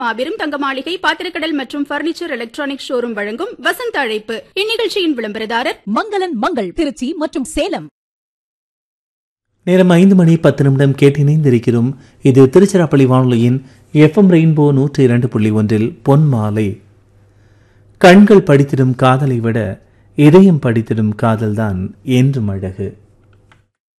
மாபெரும் தங்க மாளிகை, பாத்திரக்கடல் மற்றும் பர்னிச்சர் எலக்ட்ரானிக் ஷோரூம் வழங்கும் வசந்த அழைப்பு. இந்நிகழ்ச்சியின் விளம்பரதாரர் மங்களன் மங்கள், திருச்சி மற்றும் சேலம். நேரம் 5:10 கேட்டிணைந்திருக்கிறோம். இது திருச்சிராப்பள்ளி வானொலியின் FM ரெயின்போ 102.1 பொன்மாலை. கண்கள் படித்திடும் காதலை விட இதயம் படித்திடும் காதல்தான் என்றும் அழகு.